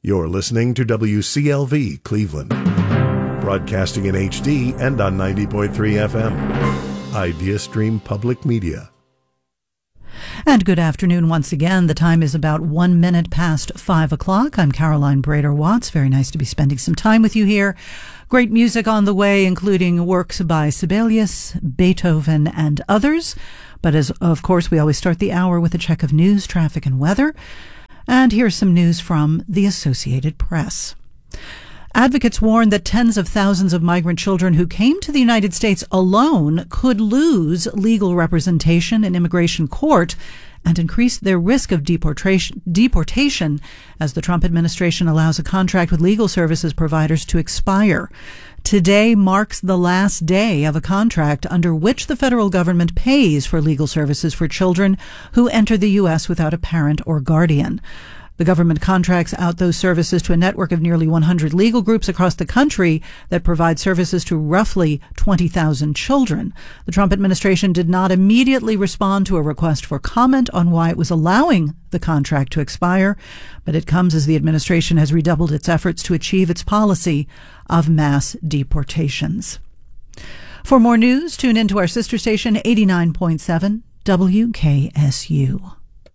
You're listening to WCLV Cleveland, broadcasting in HD and on 90.3 FM. Idea Stream Public Media. And good afternoon once again. The time is about 1 minute past 5 o'clock. I'm Caroline Brader-Watts. Very nice to be spending some time with you here. Great music on the way, including works by Sibelius, Beethoven, and others. But as of course, we always start the hour with a check of news, traffic, and weather. And here's some news from the Associated Press. Advocates warn that tens of thousands of migrant children who came to the United States alone could lose legal representation in immigration court and increase their risk of deportation as the Trump administration allows a contract with legal services providers to expire. Today marks the last day of a contract under which the federal government pays for legal services for children who enter the U.S. without a parent or guardian. The government contracts out those services to a network of nearly 100 legal groups across the country that provide services to roughly 20,000 children. The Trump administration did not immediately respond to a request for comment on why it was allowing the contract to expire, but it comes as the administration has redoubled its efforts to achieve its policy of mass deportations. For more news, tune into our sister station 89.7 WKSU.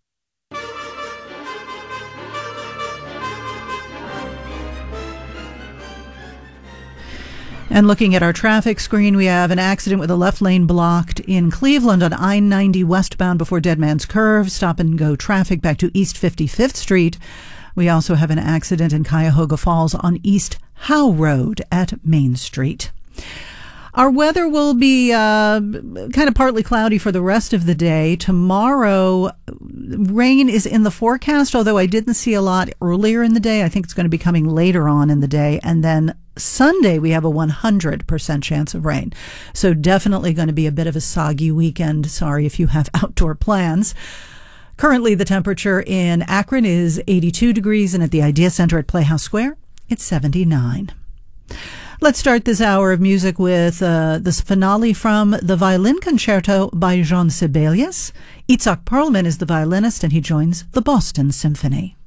And looking at our traffic screen, we have an accident with a left lane blocked in Cleveland on I-90 westbound before Dead Man's Curve. Stop and go traffic back to East 55th Street. We also have an accident in Cuyahoga Falls on East Howe Road at Main Street. Our weather will be kind of partly cloudy for the rest of the day. Tomorrow, rain is in the forecast, although I didn't see a lot earlier in the day. I think it's going to be coming later on in the day. And then Sunday, we have a 100% chance of rain. So definitely going to be a bit of a soggy weekend. Sorry if you have outdoor plans. Currently, the temperature in Akron is 82 degrees, and at the Idea Center at Playhouse Square, it's 79. Let's start this hour of music with this finale from the Violin Concerto by Jean Sibelius. Itzhak Perlman is the violinist, and he joins the Boston Symphony.